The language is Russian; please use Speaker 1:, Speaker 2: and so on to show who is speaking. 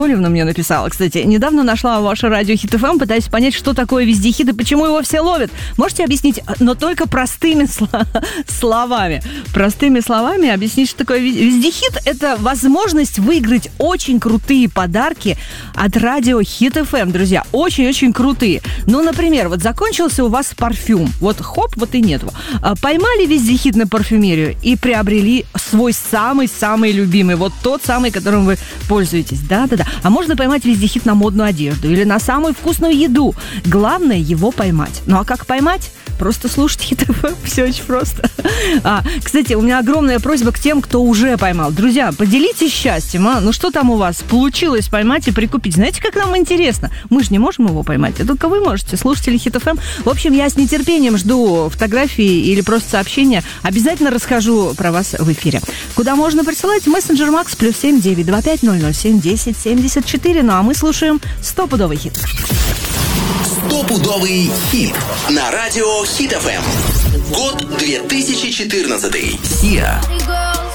Speaker 1: Оливна мне написала, кстати, недавно нашла ваше радио Хит ФМ, пытаюсь понять, что такое вездехит и почему его все ловят. Можете объяснить, но только простыми словами. Простыми словами объяснить, что такое вездехит. Это возможность выиграть очень крутые подарки от радио Хит ФМ, друзья. Очень-очень крутые. Ну, например, вот закончился у вас парфюм. Вот хоп, вот и нет его. Поймали вездехит на парфюмерию и приобрели свой самый-самый любимый. Вот тот самый, которым вы пользуетесь. Да-да-да. А можно поймать вездехит на модную одежду или на самую вкусную еду. Главное его поймать. Ну а как поймать? Просто слушать Хит ФМ. Все очень просто. Кстати, у меня огромная просьба к тем, кто уже поймал. Друзья, поделитесь счастьем. Ну что там у вас получилось поймать и прикупить? Знаете, как нам интересно? Мы же не можем его поймать. А только вы можете, слушатели Хит ФМ. В общем, я с нетерпением жду фотографии или просто сообщения. Обязательно расскажу про вас в эфире. Куда можно присылать? Мессенджер Макс +7 925 007 10 74. Ну а мы слушаем стопудовый хит.
Speaker 2: Стопудовый хит на радио Хит ФМ. Год 2014. Сиа.